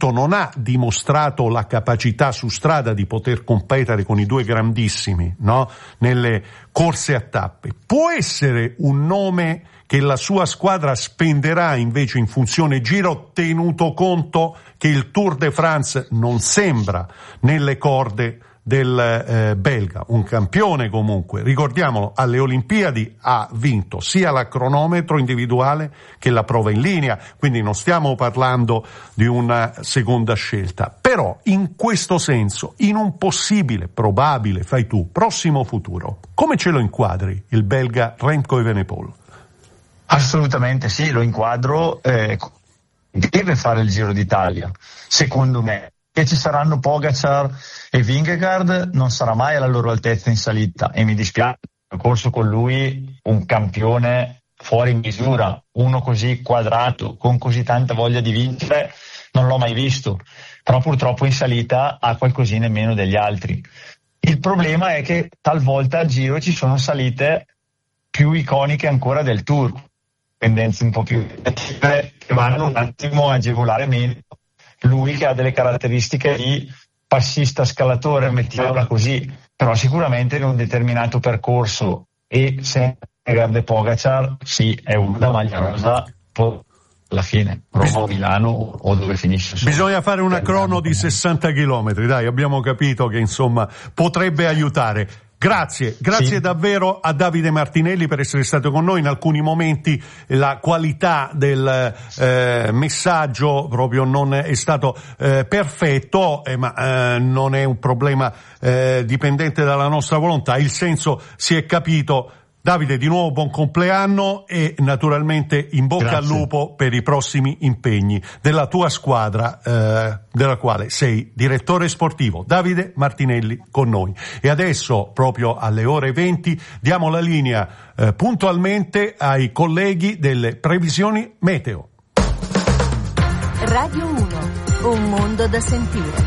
momento non ha dimostrato la capacità su strada di poter competere con i due grandissimi, no? Nelle corse a tappe. Può essere un nome che la sua squadra spenderà invece in funzione giro, tenuto conto che il Tour de France non sembra nelle corde del belga, un campione comunque, ricordiamolo, alle Olimpiadi ha vinto sia la cronometro individuale che la prova in linea, quindi non stiamo parlando di una seconda scelta. Però in questo senso, in un possibile, probabile, fai tu, prossimo futuro, come ce lo inquadri il belga Remco Evenepoel? Assolutamente sì, lo inquadro, deve fare il Giro d'Italia, secondo me. Che ci saranno Pogacar e Vingegaard, non sarà mai alla loro altezza in salita, e mi dispiace, ho corso con lui un campione fuori misura, uno così quadrato, con così tanta voglia di vincere, non l'ho mai visto, però purtroppo in salita ha qualcosina in meno degli altri. Il problema è che talvolta al Giro ci sono salite più iconiche ancora del Tour, tendenze un po' più che vanno un attimo a agevolare meno lui, che ha delle caratteristiche di passista scalatore, mettiamola così, però sicuramente in un determinato percorso, e se grande Pogacar sì, è una maglia rosa alla fine, Roma o Milano o dove finisce. Bisogna fare una crono di 60 chilometri, dai, abbiamo capito che insomma potrebbe aiutare. Grazie sì, davvero a Davide Martinelli per essere stato con noi. In alcuni momenti la qualità del messaggio proprio non è stato perfetto, ma non è un problema dipendente dalla nostra volontà, il senso si è capito. Davide, di nuovo buon compleanno e naturalmente in bocca al lupo per i prossimi impegni della tua squadra, della quale sei direttore sportivo. Davide Martinelli con noi. E adesso, proprio alle ore 20, diamo la linea puntualmente ai colleghi delle previsioni meteo. Radio 1, un mondo da sentire.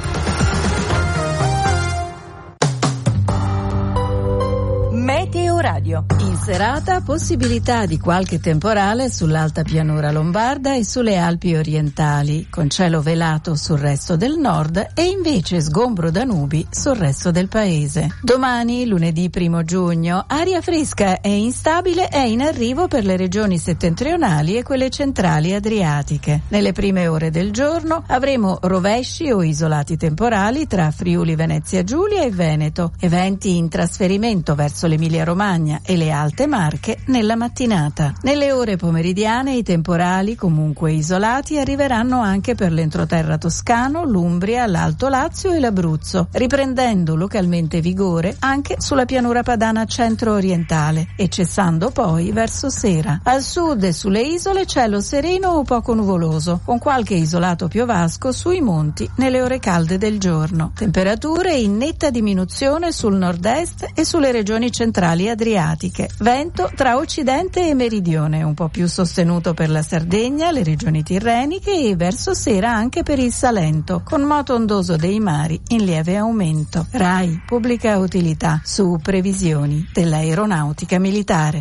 Meteo Radio. In serata possibilità di qualche temporale sull'alta pianura lombarda e sulle Alpi orientali, con cielo velato sul resto del nord e invece sgombro da nubi sul resto del paese. Domani, lunedì 1 giugno, aria fresca e instabile è in arrivo per le regioni settentrionali e quelle centrali adriatiche. Nelle prime ore del giorno avremo rovesci o isolati temporali tra Friuli Venezia Giulia e Veneto e venti in trasferimento verso l'Emilia Romagna e le Alte Marche nella mattinata. Nelle ore pomeridiane i temporali, comunque isolati, arriveranno anche per l'entroterra toscano, l'Umbria, l'Alto Lazio e l'Abruzzo, riprendendo localmente vigore anche sulla pianura padana centro-orientale e cessando poi verso sera. Al sud e sulle isole cielo sereno o poco nuvoloso, con qualche isolato piovasco sui monti nelle ore calde del giorno. Temperature in netta diminuzione sul nord-est e sulle regioni centrali adriatiche. Vento tra occidente e meridione, un po' più sostenuto per la Sardegna, le regioni tirreniche e verso sera anche per il Salento, con moto ondoso dei mari in lieve aumento. RAI, pubblica utilità, su previsioni dell'aeronautica militare.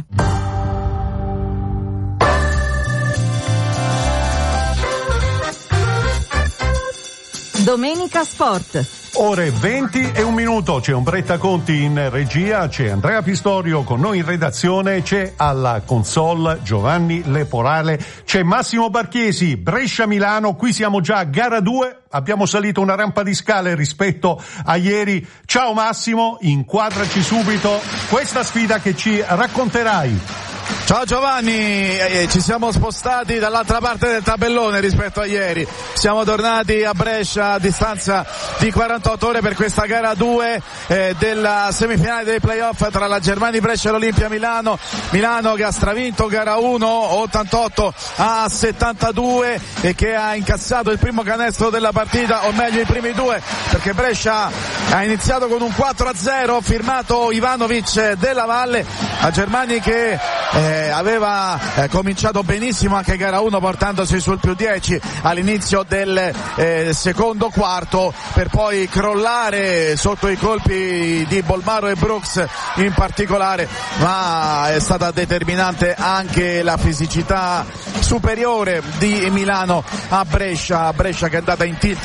Domenica Sport. Ore 20 e un minuto, c'è Ombretta Conti in regia, c'è Andrea Pistorio con noi in redazione, c'è alla console Giovanni Leporale, c'è Massimo Barchiesi, Brescia-Milano, qui siamo già a gara 2, abbiamo salito una rampa di scale rispetto a ieri. Ciao Massimo, inquadraci subito questa sfida che ci racconterai. Ciao Giovanni, ci siamo spostati dall'altra parte del tabellone rispetto a ieri, siamo tornati a Brescia a distanza di 48 ore per questa gara 2 della semifinale dei playoff tra la Germania Brescia e l'Olimpia Milano. Milano che ha stravinto gara 1 88-72 e che ha incassato il primo canestro della partita, o meglio i primi due, perché Brescia ha iniziato con un 4-0 firmato Ivanovic della Valle, a Germania che aveva cominciato benissimo anche gara 1 portandosi sul più 10 all'inizio del secondo quarto, per poi crollare sotto i colpi di Bolmaro e Brooks in particolare, ma è stata determinante anche la fisicità superiore di Milano a Brescia che è andata in tilt